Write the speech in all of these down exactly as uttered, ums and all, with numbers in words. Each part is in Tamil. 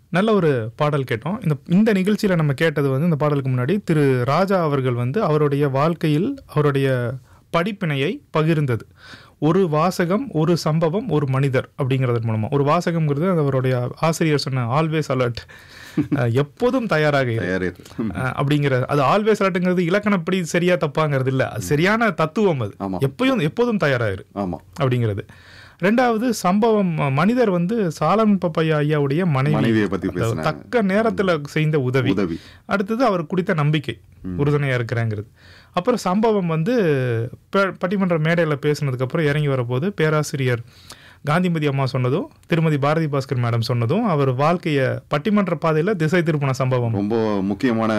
நல்ல ஒரு பாடல் கேட்டோம். இந்த இந்த நிகழ்ச்சியில் நம்ம கேட்டது வந்து இந்த பாடலுக்கு முன்னாடி திரு ராஜா அவர்கள் வந்து அவருடைய வாழ்க்கையில் அவருடைய படிப்பினையை பகிர்ந்தது. ஒரு வாசகம், ஒரு சம்பவம், ஒரு மனிதர் அப்படிங்கிறது மூலமாக. ஒரு வாசகம்ங்கிறது அவருடைய ஆசிரியர் சொன்ன ஆல்வேஸ் அலர்ட், எப்போதும் தயாராக அப்படிங்கிற. அது ஆல்வேஸ் அலர்ட்ங்கிறது இலக்கணப்படி சரியா தப்பாங்கிறது இல்லை, அது சரியான தத்துவம். அது எப்பயும் எப்போதும் தயாராகிரு அப்படிங்கிறது. ரெண்டாவது சம்பவம், மனிதர் வந்து சாலமன் பாப்பையா ஐயாவுடைய மனைவியை பத்தி தக்க நேரத்தில் செய்த உதவி. அடுத்தது அவர் குடித்த நம்பிக்கை, உறுதுணையா இருக்கிறாங்கிறது. அப்புறம் சம்பவம் வந்து பட்டிமன்ற மேடையில் பேசினதுக்கு அப்புறம் இறங்கி வரப்போது பேராசிரியர் காந்திமதி அம்மா சொன்னதும் திருமதி பாரதி பாஸ்கர் மேடம் சொன்னதும் அவர் வாழ்க்கைய பட்டிமன்ற பாதையில திசை திருப்பின சம்பவம் ரொம்ப முக்கியமான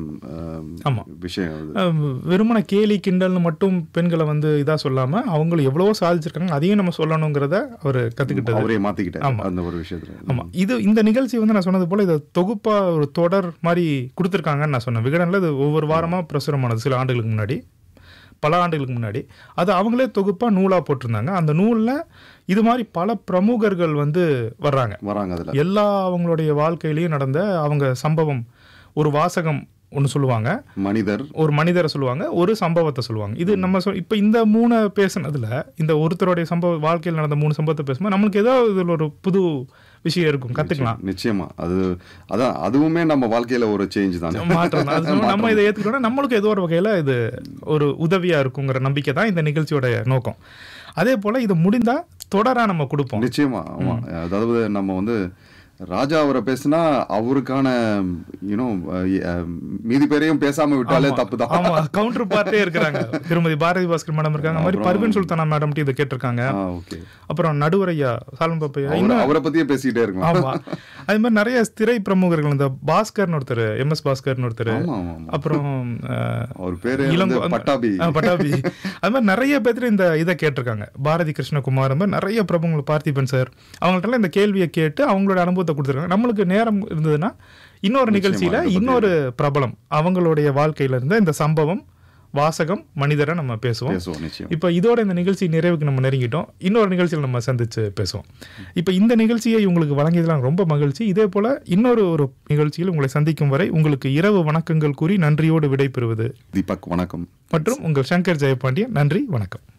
விஷயம். வெறுமன கேலி கிண்டல்னு மட்டும் பெண்களை வந்து இதா சொல்லாம அவங்களும் எவ்வளவோ சாதிச்சிருக்காங்க, அதையும் நம்ம சொல்லணுங்கிறத அவர் கத்துக்கிட்டது, அவரே மாத்திக்கிட்டாரு அந்த ஒரு விஷயத்துல. ஆமா, இது இந்த நிகழ்ச்சி வந்து நான் சொன்னது போல இதை தொகுப்பா ஒரு தொடர் மாதிரி கொடுத்துருக்காங்கன்னு நான் சொன்னேன். விகடன்ல இது ஒவ்வொரு வாரமா பிரசுரமானது சில ஆண்டுகளுக்கு முன்னாடி, பல ஆண்டுகளுக்கு முன்னாடி. அது அவங்களே தொகுப்பாக நூலாக போட்டிருந்தாங்க. அந்த நூலில் இது மாதிரி பல பிரமுகர்கள் வந்து வர்றாங்க வராங்க அதில் எல்லா அவங்களுடைய வாழ்க்கையிலையும் நடந்த அவங்க சம்பவம். ஒரு வாசகம் ஒன்று சொல்லுவாங்க, மனிதர் ஒரு மனிதரை சொல்லுவாங்க, ஒரு சம்பவத்தை சொல்லுவாங்க. இது நம்ம சொ இப்போ இந்த மூணு பேசுனதுல இந்த ஒருத்தருடைய சம்பவ வாழ்க்கையில் நடந்த மூணு சம்பவத்தை பேசும்போது நம்மளுக்கு ஏதோ இதில் ஒரு புது விஷயம் இருக்கும், கற்றுக்கலாம். நிச்சயமா அது அதான் அதுவுமே நம்ம வாழ்க்கையில் ஒரு சேஞ்ச் தான், மாற்றம் தான். நம்ம இதை ஏற்றுக்கிட்டோம்னா நம்மளுக்கு ஏதோ ஒரு வகையில் இது ஒரு உதவியாக இருக்குங்கிற நம்பிக்கை தான் இந்த நிகழ்ச்சியோட நோக்கம். அதே போல் இது முடிந்தால் தொடராக நம்ம கொடுப்போம். நிச்சயமா. ஆமாம், அதாவது நம்ம வந்து ராஜா அவரை பேசினா அவருக்கான யூனோ மீதி பேரையும் பேசாம விட்டாலே தப்பு தான். ஆமா, கவுண்டர் பார்ட்டே இருக்காங்க. திருமதி பாரதி பாஸ்கர் மேடம் இருக்காங்க, மாதிரி பர்வீன் சுல்தானா மேடம் இதை கேட்டிருக்காங்க. அப்புறம் நடுவரையா சாலமன் பாப்பையா அவரை பத்தியே பேசிக்கிட்டே இருக்கலாம். ஆமா, அது மாதிரி நிறைய திரை பிரமுகர்கள், இந்த பாஸ்கர்னு ஒருத்தர், எம் எஸ் பாஸ்கர்னு ஒருத்தர், அப்புறம் அவர் பேரு பட்டாபி பட்டாபி அது மாதிரி நிறைய பேர் இந்த இதை கேட்டிருக்காங்க. பாரதி கிருஷ்ணகுமார் மாதிரி நிறைய பிரமுகர்கள், பார்த்திபன் சார், அவங்கள்ட்ட இந்த கேள்வியை கேட்டு அவங்களோட அனுபவத்தை கொடுத்துருக்காங்க. நம்மளுக்கு நேரம் இருந்ததுன்னா இன்னொரு நிகழ்ச்சியில இன்னொரு பிரபலம் அவங்களுடைய வாழ்க்கையில இருந்த இந்த சம்பவம், வாசகம், மனிதரை நம்ம பேசுவோம். இப்ப இதோட இந்த நிகழ்ச்சி நிறைவுக்கு நம்ம நெருங்கிட்டோம். இன்னொரு நிகழ்ச்சியில் நம்ம சந்திச்சு பேசுவோம். இப்ப இந்த நிகழ்ச்சியை உங்களுக்கு வழங்கியதெல்லாம் ரொம்ப மகிழ்ச்சி. இதே போல இன்னொரு ஒரு நிகழ்ச்சியில் உங்களை சந்திக்கும் வரை உங்களுக்கு இரவு வணக்கங்கள் கூறி நன்றியோடு விடைபெறுவது தீபக். வணக்கம். மற்றும் உங்கள் சங்கர் ஜெயபாண்டியன். நன்றி, வணக்கம்.